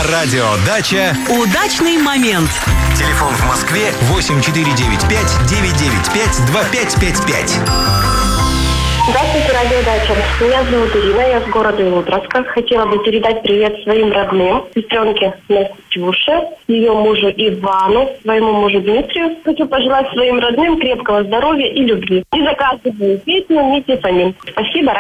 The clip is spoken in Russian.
Радио Дача. Удачный момент. Телефон в Москве 8495-995-2555. Здравствуйте, Радио Дача. Меня зовут Ирина, я с города Илутровска. Хотела бы передать привет своим родным, сестренке Настюше, ее мужу Ивану, своему мужу Дмитрию. Хочу пожелать своим родным крепкого здоровья и любви. И заказываю песню Мити Фомин. Спасибо.